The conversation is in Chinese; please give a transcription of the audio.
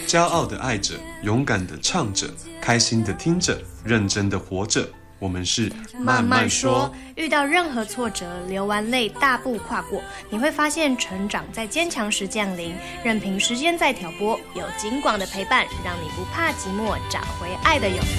骄傲的爱着，勇敢的唱着，开心的听着，认真的活着。我们是慢慢说，遇到任何挫折，流完泪大步跨过，你会发现成长在坚强时降临，任凭时间在挑拨，有景广的陪伴，让你不怕寂寞，找回爱的勇气。